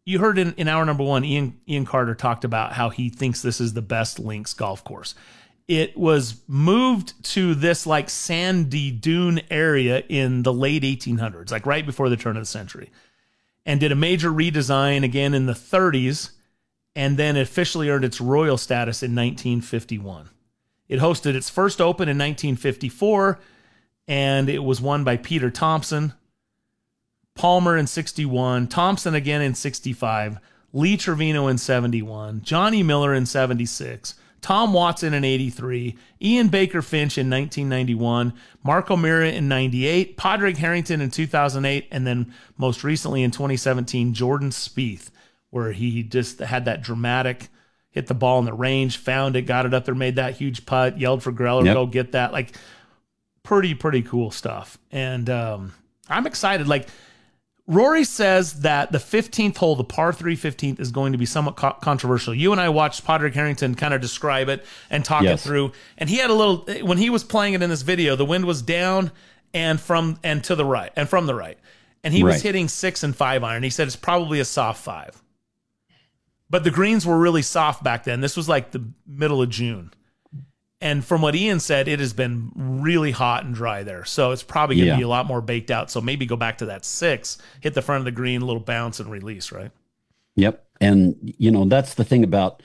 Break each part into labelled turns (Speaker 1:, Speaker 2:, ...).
Speaker 1: you heard in hour number one, Ian Carter talked about how he thinks this is the best links golf course. It was moved to this like sandy dune area in the late 1800s, like right before the turn of the century, and did a major redesign again in the 30s, and then officially earned its royal status in 1951. It hosted its first Open in 1954, and it was won by Peter Thompson, Palmer in 61, Thompson again in 65, Lee Trevino in 71, Johnny Miller in 76, Tom Watson in 83, Ian Baker Finch in 1991, Mark O'Meara in 98, Padraig Harrington in 2008, and then most recently in 2017, Jordan Spieth, where he just had that dramatic hit the ball in the range, found it, got it up there, made that huge putt, yelled for Greller, go get that. Like, pretty cool stuff. And I'm excited. Like, Rory says that the 15th hole, the par 3 15th, is going to be somewhat controversial. You and I watched Padraig Harrington kind of describe it and talk it through. And he had a little, when he was playing it in this video, the wind was down and to the right and from the right. And he was hitting 6 and 5 iron. He said it's probably a soft 5. But the greens were really soft back then. This was like the middle of June. And from what Ian said, it has been really hot and dry there. So it's probably going to be a lot more baked out. So maybe go back to that 6, hit the front of the green, a little bounce and release, right?
Speaker 2: Yep. And, that's the thing about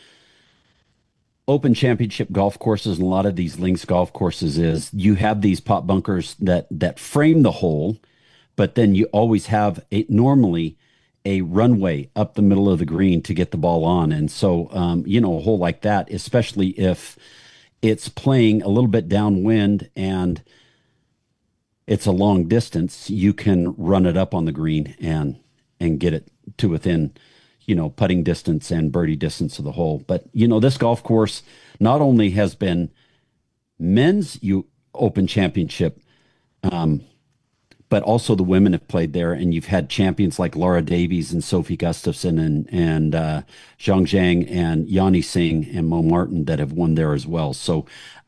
Speaker 2: Open Championship golf courses and a lot of these links golf courses is you have these pot bunkers that frame the hole, but then you always have normally a runway up the middle of the green to get the ball on. And so, a hole like that, especially if it's playing a little bit downwind and it's a long distance, you can run it up on the green and get it to within, putting distance and birdie distance of the hole. But, this golf course not only has been men's Open Championship, but also the women have played there, and you've had champions like Laura Davies and Sophie Gustafson and Zhang Zhang and Yanni Singh and Mo Martin that have won there as well. So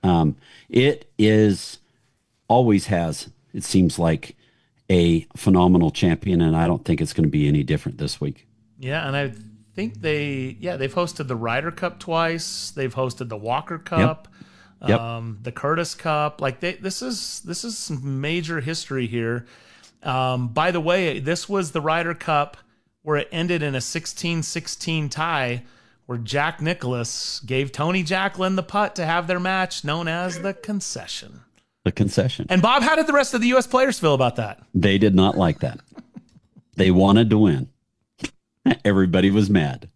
Speaker 2: it always has, it seems like, a phenomenal champion, and I don't think it's going to be any different this week.
Speaker 1: Yeah, and I think they've hosted the Ryder Cup twice. They've hosted the Walker Cup. The Curtis Cup. Like this is some major history here. By the way, this was the Ryder Cup where it ended in a 16-16 tie where Jack Nicklaus gave Tony Jacklin the putt to have their match known as the concession.
Speaker 2: The concession.
Speaker 1: And Bob, how did the rest of the U.S. players feel about that?
Speaker 2: They did not like that. They wanted to win. Everybody was mad.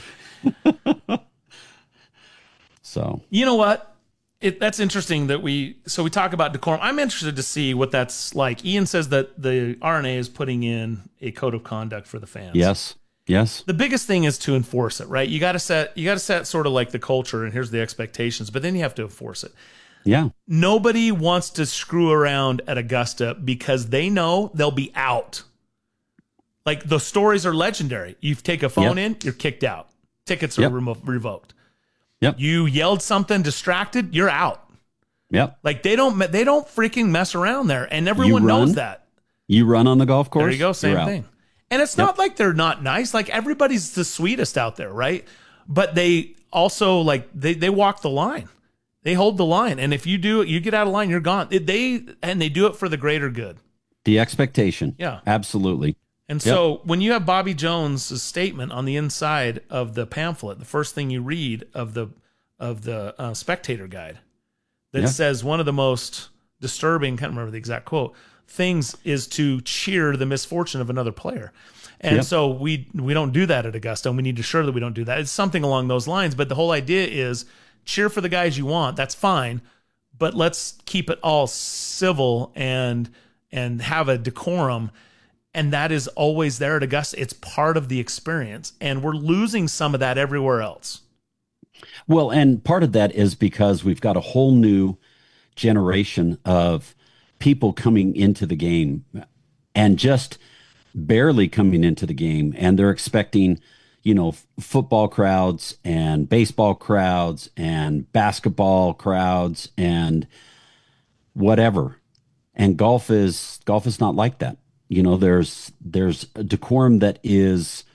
Speaker 2: So,
Speaker 1: you know what? That's interesting that we talk about decorum. I'm interested to see what that's like. Ian says that the RNA is putting in a code of conduct for the fans.
Speaker 2: Yes.
Speaker 1: The biggest thing is to enforce it, right? You got to set sort of like the culture, and here's the expectations, but then you have to enforce it.
Speaker 2: Yeah.
Speaker 1: Nobody wants to screw around at Augusta because they know they'll be out. Like, the stories are legendary. You take a phone in, you're kicked out. Tickets are revoked.
Speaker 2: Yep.
Speaker 1: You yelled something distracted, you're out.
Speaker 2: Yep.
Speaker 1: Like, they don't freaking mess around there, and everyone knows that.
Speaker 2: You run on the golf course.
Speaker 1: There you go, same thing. And it's not like they're not nice. Like, everybody's the sweetest out there, right? But they also, like, they walk the line. They hold the line, and if you do it, you get out of line, you're gone. They do it for the greater good.
Speaker 2: The expectation.
Speaker 1: Yeah.
Speaker 2: Absolutely.
Speaker 1: And so when you have Bobby Jones' statement on the inside of the pamphlet, the first thing you read of the Spectator Guide that says one of the most disturbing, can't remember the exact quote, things is to cheer the misfortune of another player. And so we don't do that at Augusta, and we need to ensure that we don't do that. It's something along those lines, but the whole idea is cheer for the guys you want. That's fine, but let's keep it all civil and have a decorum. And that is always there at Augusta. It's part of the experience. And we're losing some of that everywhere else.
Speaker 2: Well, and part of that is because we've got a whole new generation of people coming into the game and just barely coming into the game. And they're expecting, football crowds and baseball crowds and basketball crowds and whatever. And golf is not like that. There's a decorum that is